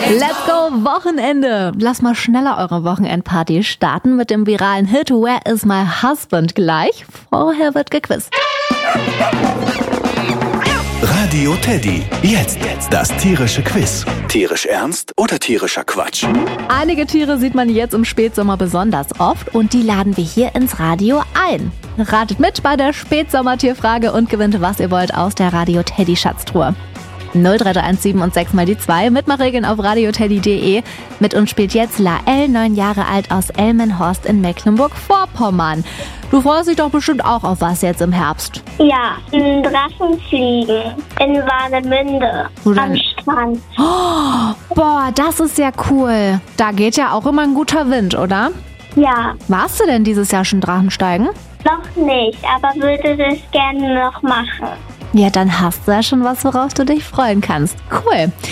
Let's go, Wochenende! Lass mal schneller eure Wochenendparty starten mit dem viralen Hit Where is my husband gleich. Vorher wird gequizt. Radio Teddy. Jetzt das tierische Quiz. Tierisch ernst oder tierischer Quatsch? Einige Tiere sieht man jetzt im Spätsommer besonders oft und die laden wir hier ins Radio ein. Ratet mit bei der Spätsommertierfrage und gewinnt, was ihr wollt, aus der Radio Teddy Schatztruhe. 03317 und 6 mal die 2. Mitmachregeln auf radioteddy.de. Mit uns spielt jetzt Lael, 9 Jahre alt, aus Elmenhorst in Mecklenburg-Vorpommern. Du freust dich doch bestimmt auch auf was jetzt im Herbst. Ja, ein Drachenfliegen in Warnemünde am Strand. Oh, boah, das ist ja cool. Da geht ja auch immer ein guter Wind, oder? Ja, Warst du denn dieses Jahr schon Drachensteigen? noch nicht, aber würde das gerne noch machen. Ja, dann hast du ja schon was, worauf du dich freuen kannst. Cool.